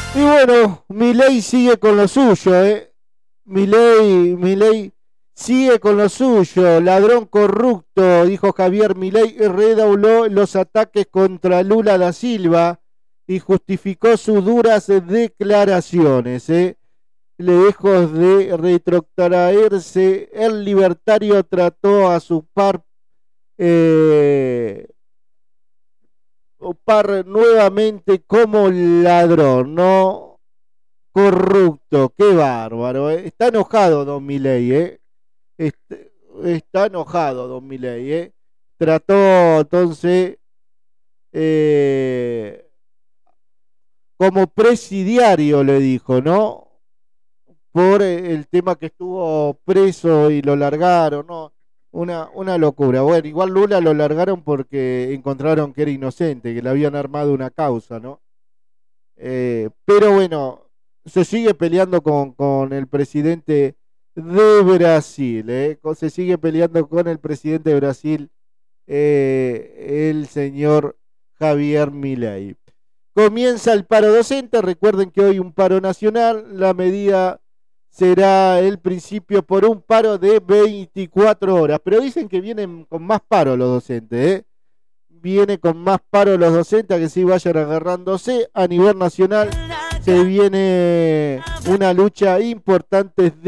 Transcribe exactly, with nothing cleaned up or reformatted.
Y bueno, Milei sigue con lo suyo, ¿eh? Milei, Milei sigue con lo suyo. Ladrón corrupto, dijo Javier Milei, y redobló los ataques contra Lula da Silva y justificó sus duras declaraciones, ¿eh? Lejos de retrotraerse, el libertario trató a su par, eh, par nuevamente como ladrón, ¿no? Corrupto, qué bárbaro, ¿eh? Está enojado Don Milei, ¿eh? Este, está enojado Don Milei, ¿eh? Trató entonces eh, como presidiario, le dijo, ¿no? Por el tema que estuvo preso y lo largaron, ¿no? Una, una locura. Bueno, igual Lula lo largaron porque encontraron que era inocente, que le habían armado una causa, ¿no? Eh, pero bueno, se sigue peleando con, con el presidente de Brasil, ¿eh? Se sigue peleando con el presidente de Brasil, eh, el señor Javier Milei. Comienza el paro docente, recuerden que hoy un paro nacional, la medida será el principio por un paro de veinticuatro horas, pero dicen que vienen con más paro los docentes, ¿eh? Viene con más paro los docentes, a que sí vayan agarrándose a nivel nacional, se viene una lucha importante de